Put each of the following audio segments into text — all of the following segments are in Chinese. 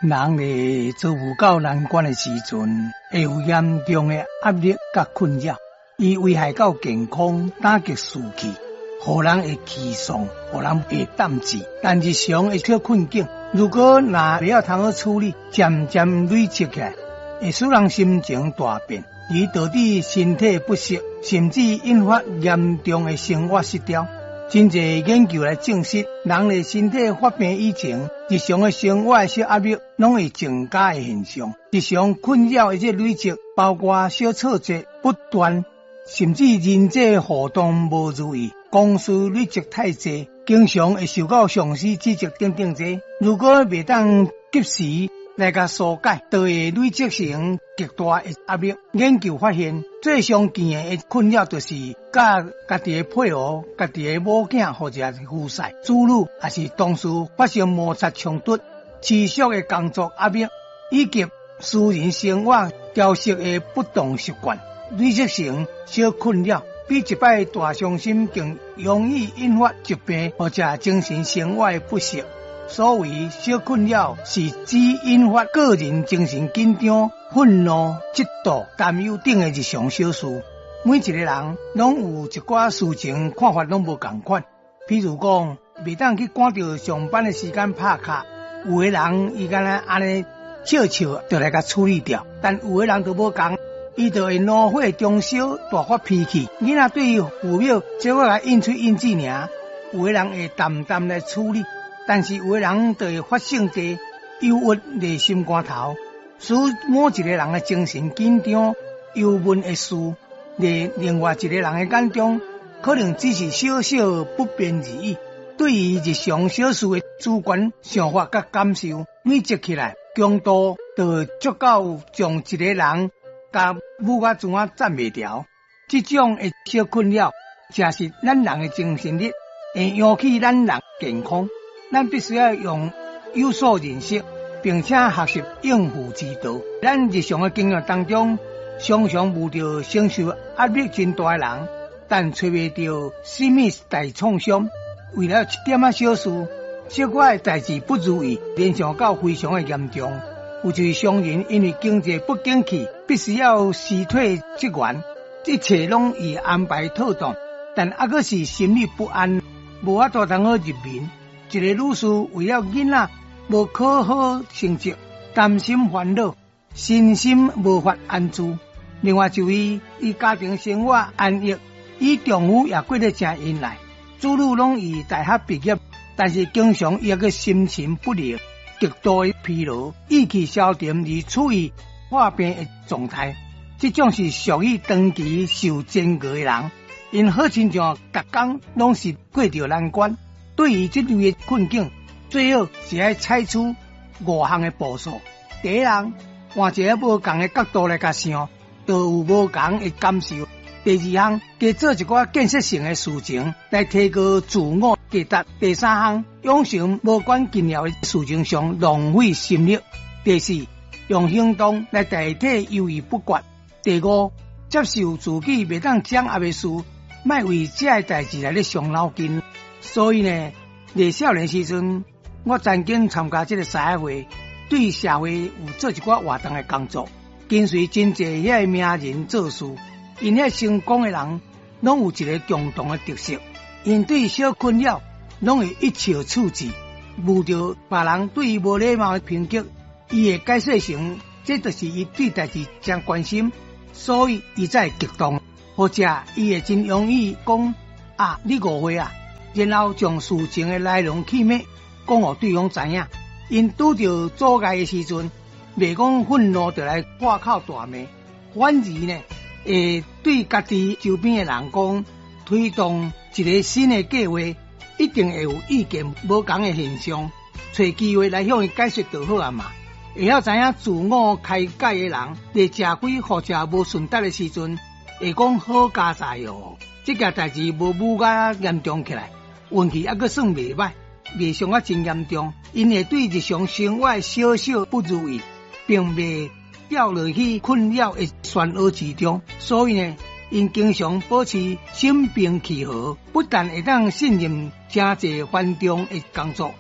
人咧做不到难关的时阵，会有严重的压力甲困扰，伊危害到健康，打击士气，互人会气丧，互人会胆志。但日常会小困境，如果若不要通好处理，渐渐累积起来，会使人心情大变，而导致身体不适，甚至引发严重的生活失调。真侪研究来证实，人的身体发病以前，日常的生活小压力拢会增加的现象。日常困扰的这累积，包括小挫折不断，甚至人际互动无如意，公司累积太济，经常会受到上司指责等等者。如果未当及时来甲疏解，就会累积成极大的压力。研究发现，最常见的困扰就是甲家己的配偶、家己的某囝或者是夫婿、子女，还是同事发生摩擦冲突、持续的工作压力，以及私人生活调息的不当习惯，累积成小困扰。比一摆大伤心更容易引发疾病或者精神生活的不适。所谓小困扰，是指引发个人精神紧张、愤怒、嫉妒、担忧等的日常小事。每一个人拢有一寡事情看法拢无同款。譬如讲，袂当去赶着上班的时间拍卡，有的人伊敢若安尼笑笑就来甲处理掉，但有的人就无同，伊就会怒火中烧，大发脾气。囡仔对父母只我来应嘴应嘴尔，有的人会淡淡来处理。但是有的人就会发生在忧郁在心肝头，使每一个人的精神紧张、忧闷的事，在另外一个人的眼中，可能只是小小不便而已。对于日常小事的主观想法甲感受累积起来，强度就足够将一个人甲母甲怎啊占袂掉。这种的小困扰，正是咱人的精神力，会引起咱人健康。咱必须要用有所认识，并且学习应付之道。咱日常的经验当中，常常遇到承受压力真大的人，但找袂到什么大创伤。为了一点小事，小可的代志不如意，联想到非常的严重。有一位商人因为经济不景气，必须要辞退职员，一切拢已安排妥当，但还阁是心里不安，无法度通好入眠。一个女士为了囡仔无考好成绩，担心烦恼，身心无法安住。另外一位，伊家庭生活安逸，伊丈夫也过得真恩来，子女拢已大学毕业，但是经常伊个心情不宁，极度的疲劳，意气消沉，而处于患病的状态。这种是属于长期受煎熬的人，因好亲像逐工拢是过着难关。对于这类的困境，最好是要采取5项的步骤。第一项，换一个无同的角度来甲想，就有无同的感受。第二项，加做一寡建设性的事情来提高自我价值。第三项，养成无关紧要的事情上浪费心力。第四，用行动来代替犹豫不决。第五，接受自己未当掌握的事，莫为这个代志来咧伤脑筋。所以呢，在少年时阵，我曾经参加这个社会，对社会有做一寡活动的工作，跟随真济遐个名人做事。因遐成功的人，拢有一个共同的特色，因对小困扰，拢会一笑处置。遇到别人对伊无礼貌的评价，伊会解释成这就是伊对代志真关心，所以伊才会激动，或者伊会真容易讲啊，你误会啊。然后将事情的来龙去脉讲予对方知影，因拄到阻碍的时阵，袂讲愤怒就来破口大骂，反而呢，会对家己周边的人讲，推动一个新的计划，一定会有意见无同的现象，找机会来向伊解释就好啊嘛。会晓知影自我开解的人，在吃亏或者无顺达的时阵，会讲好加在哦，这件代志无愈加严重起来。运气还阁算袂歹，未伤啊真严重，因会对日常生活小小不如意，并未掉落去困扰的漩涡之中。所以呢，因经常保持心平气和，不但会当胜任真济繁重的工作，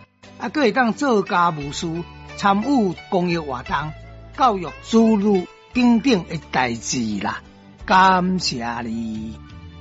还会当做家务事、参与公益活动、教育诸如等等的代志啦。感谢你。